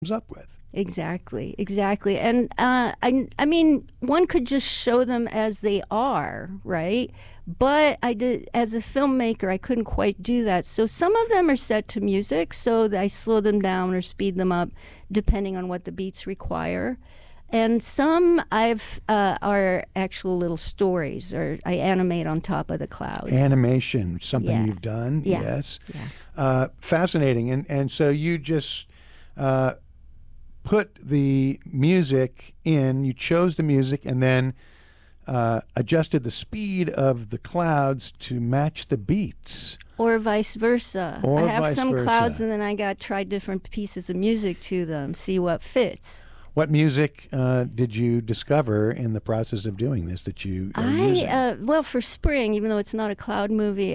up with. Exactly, exactly. And I mean, one could just show them as they are, right? But I did, as a filmmaker, I couldn't quite do that. So some of them are set to music, so I slow them down or speed them up depending on what the beats require. And some are actual little stories, or I animate on top of the clouds. Animation, something you've done, yeah. yes. Yeah. Fascinating. And so you just put the music in, you chose the music, and then adjusted the speed of the clouds to match the beats. Or vice versa. Or I have vice some versa. clouds, and then I try different pieces of music to them, see what fits. What music did you discover in the process of doing this that you are using? Well, for Spring, even though it's not a cloud movie,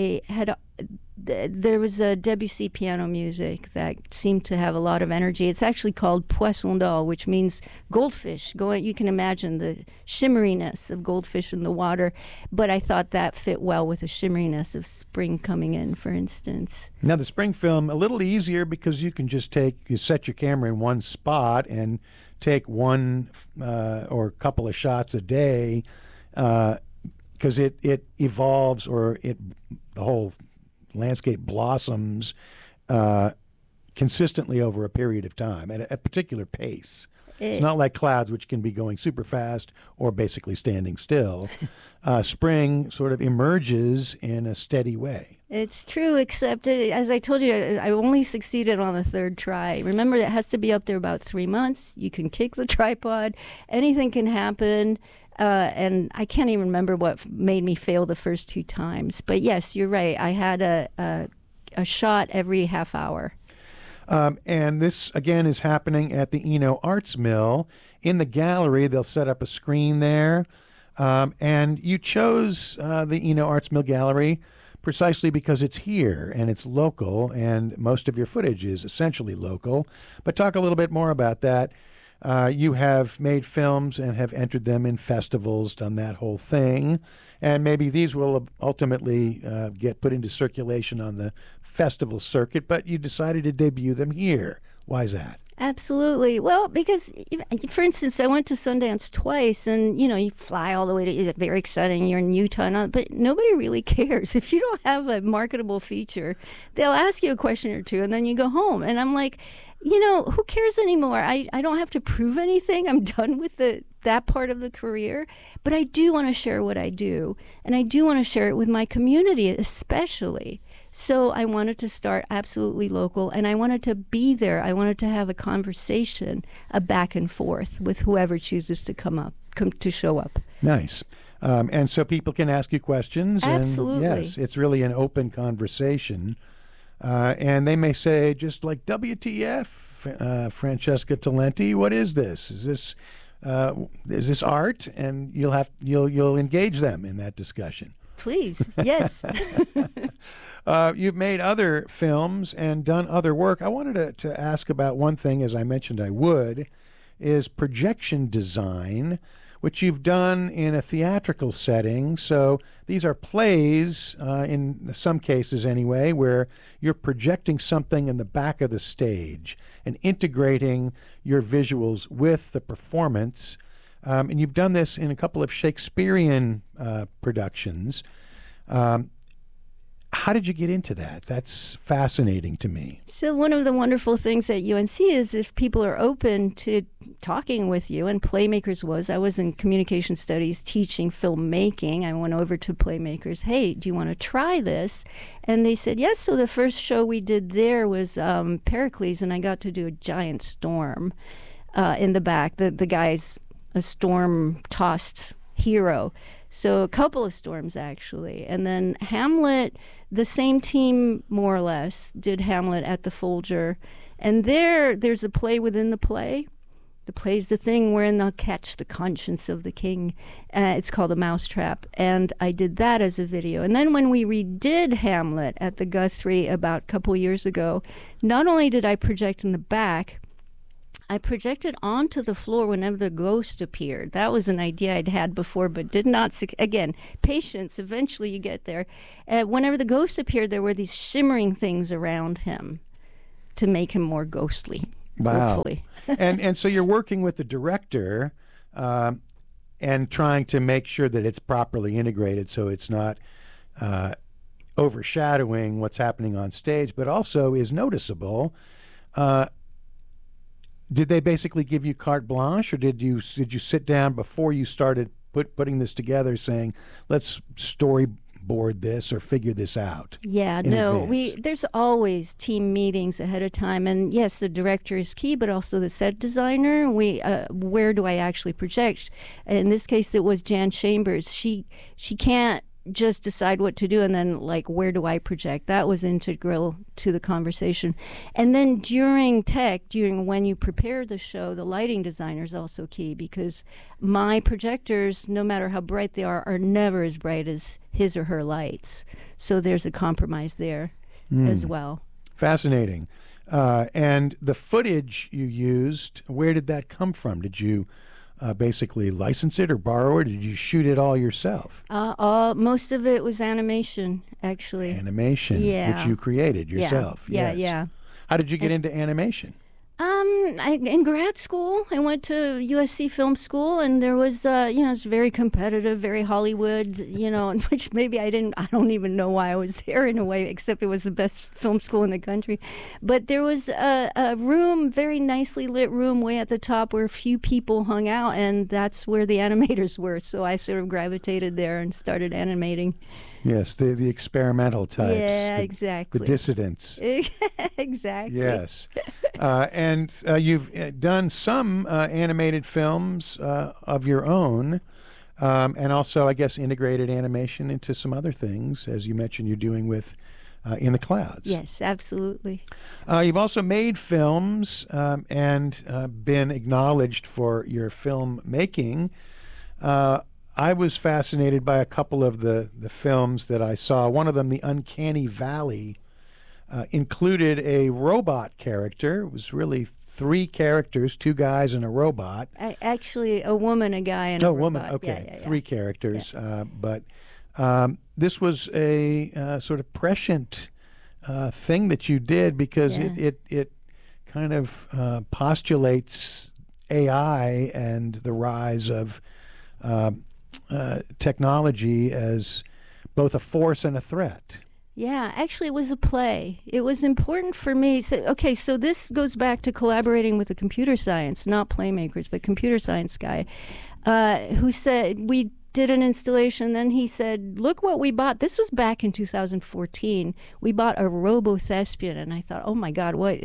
there was a Debussy piano music that seemed to have a lot of energy. It's actually called Poisson d'eau, which means goldfish. You can imagine the shimmeriness of goldfish in the water, but I thought that fit well with the shimmeriness of spring coming in, for instance. Now, the spring film, a little easier because you can just you set your camera in one spot and take one or a couple of shots a day because it evolves, or the whole landscape blossoms consistently over a period of time at a particular pace. It's not like clouds, which can be going super fast or basically standing still. Spring sort of emerges in a steady way. It's true, except as I told you, I only succeeded on the third try. Remember, it has to be up there about 3 months. You can kick the tripod. Anything can happen. And I can't even remember what made me fail the first 2 times. But yes, you're right. I had a shot every half hour. And this, again, is happening at the Eno Arts Mill. In the gallery, they'll set up a screen there. And you chose the Eno Arts Mill Gallery precisely because it's here and it's local, and most of your footage is essentially local. But talk a little bit more about that. You have made films and have entered them in festivals, done that whole thing. And maybe these will ultimately get put into circulation on the festival circuit, but you decided to debut them here. Why is that? Absolutely. Well, because, for instance, I went to Sundance twice, and, you fly all the way to, it's very exciting, you're in Utah, but nobody really cares. If you don't have a marketable feature, they'll ask you a question or two, and then you go home. And I'm like, who cares anymore? I don't have to prove anything. I'm done with that part of the career. But I do want to share what I do, and I do want to share it with my community, especially. So I wanted to start absolutely local, and I wanted to be there. I wanted to have a conversation, a back and forth with whoever chooses to come to show up. Nice. And so people can ask you questions. Absolutely. And yes, it's really an open conversation. And they may say, just like, WTF, Francesca Talenti, what is this? Is this art? And you'll engage them in that discussion. Please, yes. You've made other films and done other work. I wanted to ask about one thing, as I mentioned I would, is projection design, which you've done in a theatrical setting. So these are plays, in some cases anyway, where you're projecting something in the back of the stage and integrating your visuals with the performance. And you've done this in a couple of Shakespearean productions. How did you get into that? That's fascinating to me. So one of the wonderful things at UNC is if people are open to talking with you, and Playmakers was. I was in communication studies teaching filmmaking. I went over to Playmakers. Hey, do you want to try this? And they said yes. So the first show we did there was Pericles, and I got to do a giant storm in the back. The guy's a storm-tossed hero. So a couple of storms, actually. And then Hamlet, the same team, more or less, did Hamlet at the Folger. And there's a play within the play. The play's the thing wherein they'll catch the conscience of the king. It's called A Mousetrap. And I did that as a video. And then when we redid Hamlet at the Guthrie about a couple years ago, not only did I project in the back, I projected onto the floor whenever the ghost appeared. That was an idea I'd had before, but did not, again, patience, eventually you get there. Whenever the ghost appeared, there were these shimmering things around him to make him more ghostly. Wow. hopefully. And so you're working with the director and trying to make sure that it's properly integrated so it's not overshadowing what's happening on stage, but also is noticeable. Did they basically give you carte blanche, or did you sit down before you started putting this together, saying, "Let's storyboard this or figure this out"? Yeah, in no, advance? there's always team meetings ahead of time, and yes, the director is key, but also the set designer. Where do I actually project? In this case, it was Jan Chambers. She can't just decide what to do and then like where do I project. That was integral to the conversation. And then during when you prepare the show, the lighting designer is also key, because my projectors, no matter how bright they are never as bright as his or her lights. So there's a compromise there as well. Fascinating. And the footage you used, where did that come from? Did you basically license it or borrow it? Or did you shoot it all yourself? Most of it was animation, actually. Animation, Yeah. which you created yourself. Yeah, Yes. yeah. How did you get into animation? In grad school, I went to USC Film School, and there was, it's very competitive, very Hollywood, which maybe I don't even know why I was there in a way, except it was the best film school in the country. But there was a room, very nicely lit room way at the top where a few people hung out, and that's where the animators were. So I sort of gravitated there and started animating. Yes, the experimental types. Yeah, the, exactly. The dissidents. Exactly. Yes. And you've done some animated films of your own, and also, I guess, integrated animation into some other things, as you mentioned you're doing with In the Clouds. Yes, absolutely. You've also made films and been acknowledged for your film making. I was fascinated by a couple of the films that I saw. One of them, The Uncanny Valley, included a robot character. It was really three characters, two guys and a robot. Actually, a woman, a guy, and a robot. Woman, okay. Yeah. Three characters. But this was a sort of prescient thing that you did, because it kind of postulates AI and the rise of technology as both a force and a threat. Yeah, actually, it was a play. It was important for me. So this goes back to collaborating with a computer science, not playmakers, but computer science guy, who said, we did an installation, then he said, look what we bought. This was back in 2014. We bought a robo-thespian, and I thought, oh my God, what,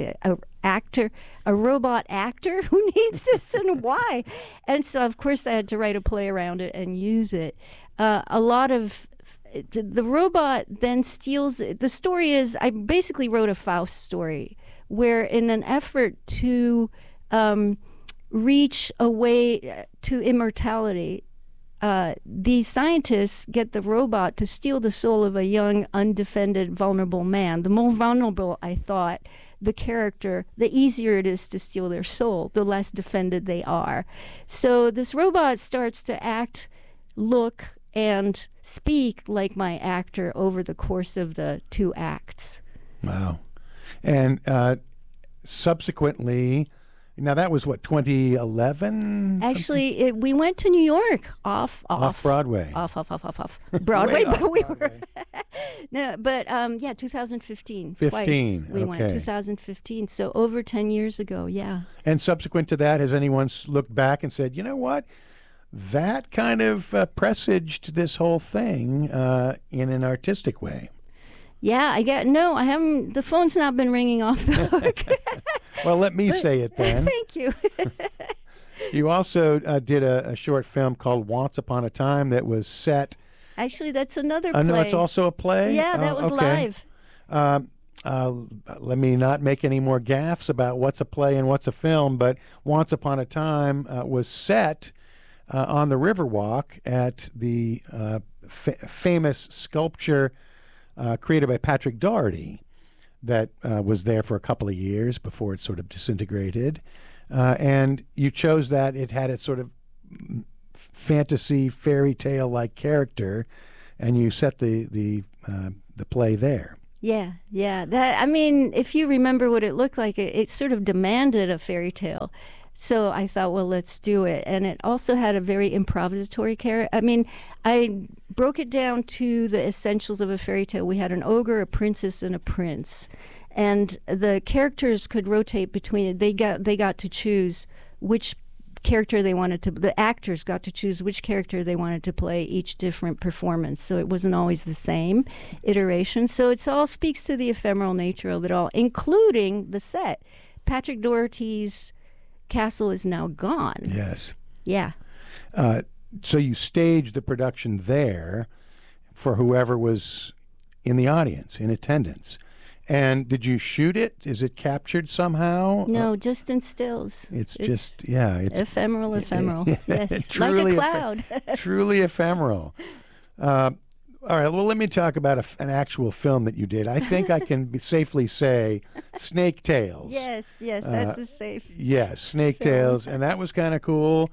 a robot actor? Who needs this and why? And so, of course, I had to write a play around it and use it. A lot of the robot then steals. The story is, I basically wrote a Faust story where, in an effort to reach a way to immortality, these scientists get the robot to steal the soul of a young, undefended, vulnerable man. The more vulnerable, I thought, the character, the easier it is to steal their soul, the less defended they are. So this robot starts to act, look, and speak like my actor over the course of the 2 acts. Wow. And subsequently, now that was what, 2011? Actually, we went to New York off Broadway. Off Broadway, Way but off we Broadway. were no, but 2015. 15, Twice we went. okay. 2015, so over 10 years ago. Yeah. And subsequent to that, has anyone looked back and said, you know what? That kind of presaged this whole thing in an artistic way. Yeah, I haven't. The phone's not been ringing off the hook. Well, let me say it then. Thank you. You also did a short film called Once Upon a Time that was set. Actually, that's another play. No, it's also a play? Yeah, that was okay. live. Let me not make any more gaffes about what's a play and what's a film, but Once Upon a Time was set on the Riverwalk at the famous sculpture created by Patrick Doherty that was there for a couple of years before it sort of disintegrated. And you chose that. It had a sort of fantasy, fairy tale-like character, and you set the play there. Yeah, yeah. That, I mean, if you remember what it looked like, it sort of demanded a fairy tale. So I thought, well, let's do it. And it also had a very improvisatory character. I mean, I broke it down to the essentials of a fairy tale. We had an ogre, a princess, and a prince. And the characters could rotate between it. They got to choose which character they wanted to, the actors got to choose which character they wanted to play each different performance. So it wasn't always the same iteration. So it all speaks to the ephemeral nature of it all, including the set. Patrick Doherty's castle is now gone. Yes. Yeah. So you staged the production there for whoever was in the audience, in attendance. And did you shoot it? Is it captured somehow? No, just in stills. It's ephemeral. Yes, truly like a cloud. Truly ephemeral. All right, well, let me talk about an actual film that you did. I think I can safely say Snake Tales. Yes, that's a safe. Yes, Snake Tales, and that was kind of cool.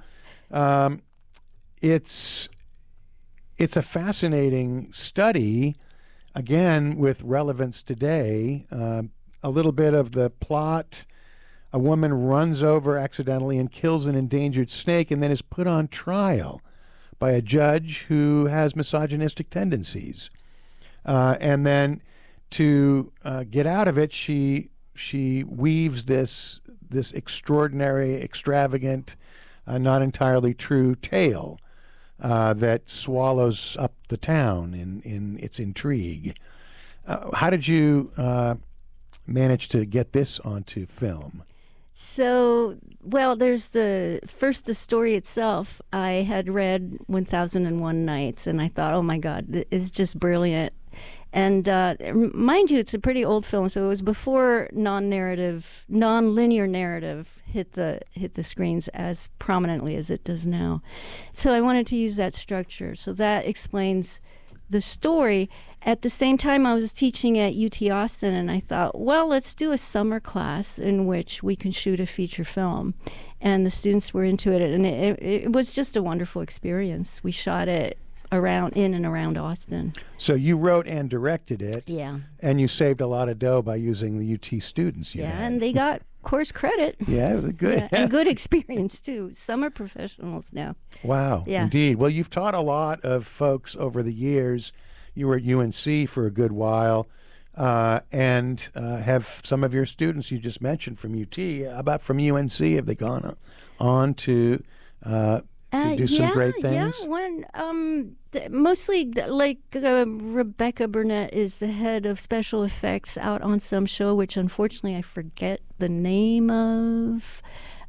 It's a fascinating study, again, with relevance today. A little bit of the plot. A woman runs over accidentally and kills an endangered snake and then is put on trial by a judge who has misogynistic tendencies. And then to get out of it, she weaves this extraordinary, extravagant, not entirely true tale that swallows up the town in its intrigue. How did you manage to get this onto film? So, well, there's the story itself. I had read 1001 Nights, and I thought, oh my God, it's just brilliant. And mind you, it's a pretty old film, so it was before non-linear narrative hit the screens as prominently as it does now. So I wanted to use that structure. So that explains the story. At the same time, I was teaching at UT Austin, and I thought, well, let's do a summer class in which we can shoot a feature film. And the students were into it, and it was just a wonderful experience. We shot it in and around Austin. So you wrote and directed it. Yeah. And you saved a lot of dough by using the UT students. And they got course credit. Yeah, good. Yeah, and good experience, too. Some are professionals now. Wow, yeah. Indeed. Well, you've taught a lot of folks over the years. You were at UNC for a good while, and have some of your students you just mentioned from UT. How about from UNC? Have they gone on to do some great things? Yeah, mostly like Rebecca Burnett is the head of special effects out on some show, which unfortunately I forget the name of.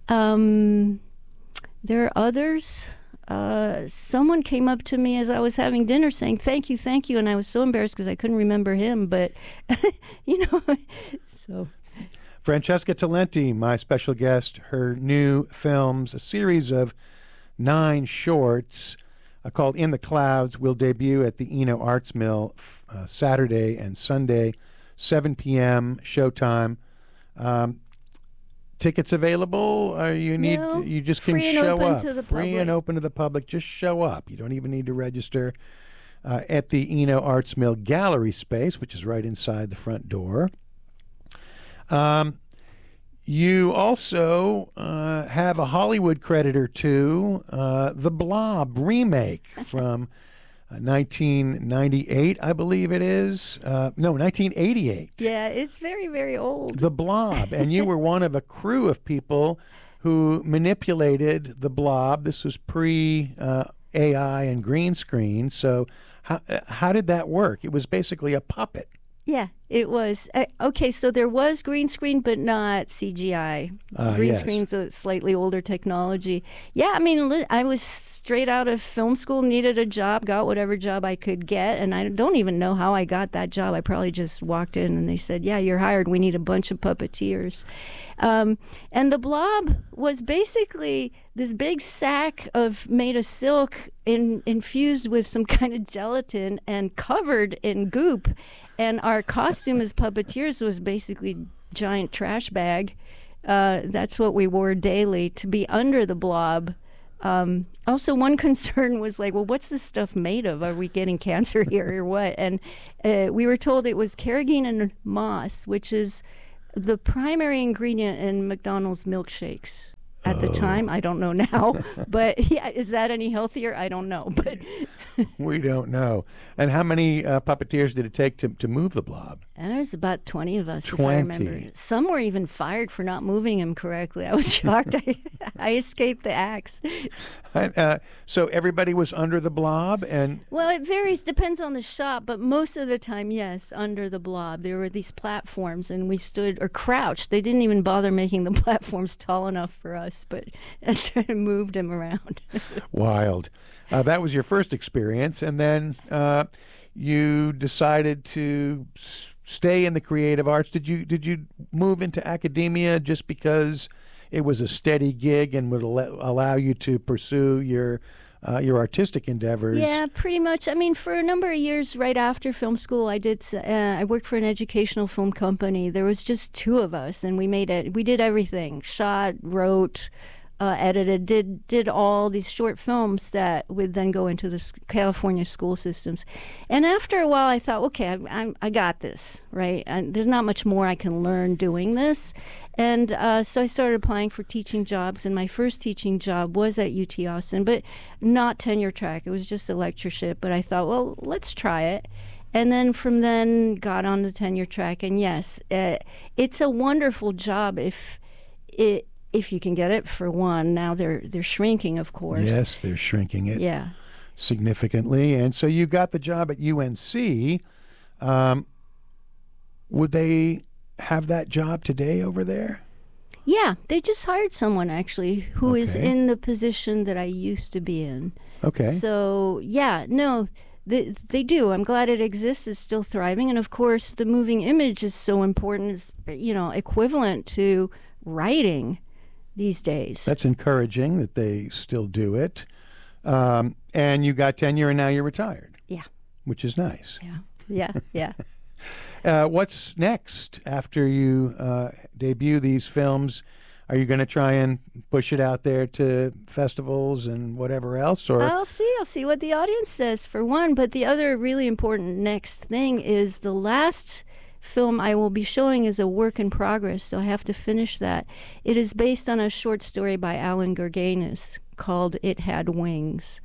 There are others. Someone came up to me as I was having dinner saying, thank you, and I was so embarrassed because I couldn't remember him, but, so. Francesca Talenti, my special guest, her new films, a series of 9 shorts called In the Clouds, will debut at the Eno Arts Mill Saturday and Sunday, 7 p.m. showtime. Tickets available? You just can show up. Free and open to the public. Just show up. You don't even need to register at the Eno Arts Mill Gallery space, which is right inside the front door. You also have a Hollywood credit or two, The Blob remake from 1998, I believe it is. No, 1988. Yeah, it's very, very old. The Blob. And you were one of a crew of people who manipulated the Blob. This was pre-AI and green screen. So how did that work? It was basically a puppet. Yeah, it was. Okay, so there was green screen, but not CGI. Green screen's a slightly older technology. Yeah, I mean, I was straight out of film school, needed a job, got whatever job I could get, and I don't even know how I got that job. I probably just walked in and they said, yeah, you're hired. We need a bunch of puppeteers. And the Blob was basically this big sack made of silk infused with some kind of gelatin and covered in goop. And our costume as puppeteers was basically giant trash bag. That's what we wore daily to be under the Blob Also, one concern was like, well, what's this stuff made of? Are we getting cancer here or what? And we were told it was carrageenan moss, which is the primary ingredient in McDonald's milkshakes. At the time, I don't know now, but yeah, is that any healthier? I don't know, but we don't know. And how many puppeteers did it take to move the blob? There's about 20 of us, 20. if I remember. Some were even fired for not moving him correctly. I was shocked. I escaped the axe. So everybody was under the blob, and well, it varies, depends on the shop, but most of the time, yes, under the blob. There were these platforms, and we stood or crouched. They didn't even bother making the platforms tall enough for us, but I moved him around. Wild. That was your first experience, and then you decided to stay in the creative arts. Did you move into academia just because it was a steady gig and would allow you to pursue your artistic endeavors? Yeah, pretty much. I mean, for a number of years right after film school, I worked for an educational film company. There was just two of us, and we did everything: shot, wrote, edited, did all these short films that would then go into the California school systems. And after a while, I thought, okay, I got this, right? And there's not much more I can learn doing this. And so I started applying for teaching jobs, and my first teaching job was at UT Austin, but not tenure track. It was just a lectureship. But I thought, well, let's try it. And then from then got on the tenure track. And yes, it's a wonderful job if you can get it, for one. Now they're shrinking, of course. Yes, they're shrinking it significantly. And so you got the job at UNC. Would they have that job today over there? Yeah, they just hired someone, actually, who is in the position that I used to be in. Okay. So, yeah, no, they do. I'm glad it exists. It's still thriving. And, of course, the moving image is so important. It's, equivalent to writing these days. That's encouraging that they still do it. And you got tenure, and now you're retired. Yeah. Which is nice. Yeah. What's next after you debut these films? Are you going to try and push it out there to festivals and whatever else? Or I'll see what the audience says, for one. But the other really important next thing is the last film I will be showing is a work in progress, so I have to finish that. It is based on a short story by Alan Gurganus called It Had Wings.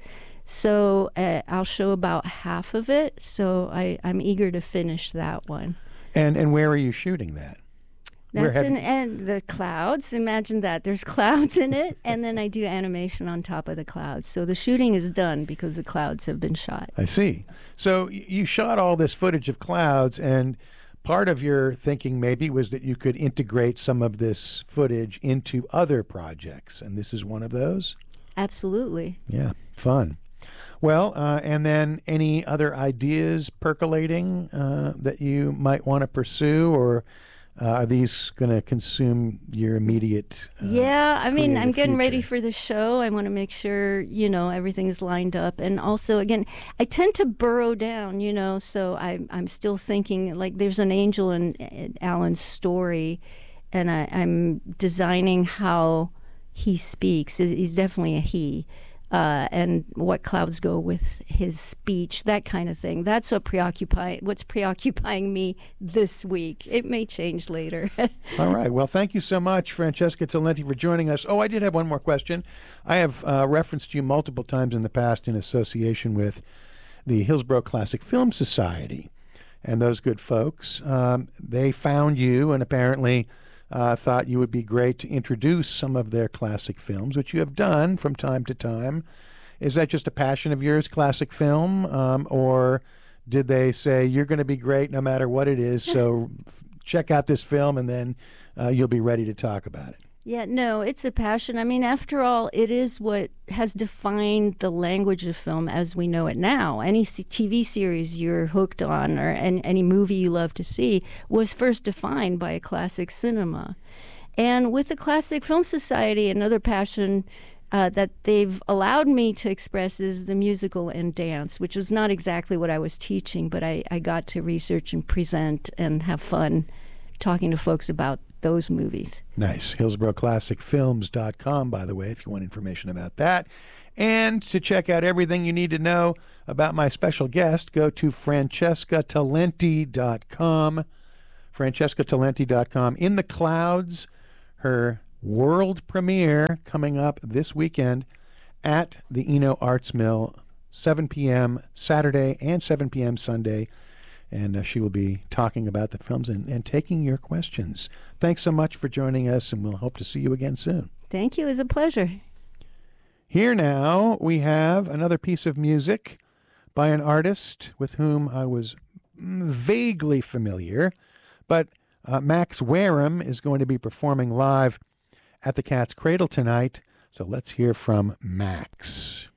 So I'll show about half of it, so I'm eager to finish that one. And where are you shooting that? That's in the clouds. Imagine that. There's clouds in it, and then I do animation on top of the clouds. So the shooting is done because the clouds have been shot. I see. So you shot all this footage of clouds, and part of your thinking maybe was that you could integrate some of this footage into other projects, and this is one of those? Absolutely. Yeah, fun. Well, and then any other ideas percolating that you might want to pursue, or are these going to consume your immediate Yeah, I mean, I'm getting future? ready for the show. I want to make sure, everything's lined up. And also, again, I tend to burrow down, so I'm still thinking, like, there's an angel in Alan's story, and I'm designing how he speaks. He's definitely a he. And what clouds go with his speech, that kind of thing. That's what's preoccupying me this week. It may change later. All right. Well, thank you so much, Francesca Talenti, for joining us. Oh, I did have one more question. I have referenced you multiple times in the past in association with the Hillsborough Classic Film Society. And those good folks, they found you and apparently thought you would be great to introduce some of their classic films, which you have done from time to time. Is that just a passion of yours, classic film, or did they say, you're going to be great no matter what it is, so check out this film and then you'll be ready to talk about it? Yeah, no, it's a passion. I mean, after all, it is what has defined the language of film as we know it now. Any TV series you're hooked on, or any movie you love to see, was first defined by a classic cinema. And with the Classic Film Society, another passion that they've allowed me to express is the musical and dance, which was not exactly what I was teaching, but I got to research and present and have fun talking to folks about those movies. Nice. HillsboroClassicFilms.com, by the way, if you want information about that. And to check out everything you need to know about my special guest, go to FrancescaTalenti.com. FrancescaTalenti.com. In the Clouds, her world premiere coming up this weekend at the Eno Arts Mill, 7 p.m. Saturday and 7 p.m. Sunday. And she will be talking about the films and taking your questions. Thanks so much for joining us, and we'll hope to see you again soon. Thank you. It was a pleasure. Here now we have another piece of music by an artist with whom I was vaguely familiar, but Max Wareham is going to be performing live at the Cat's Cradle tonight. So let's hear from Max.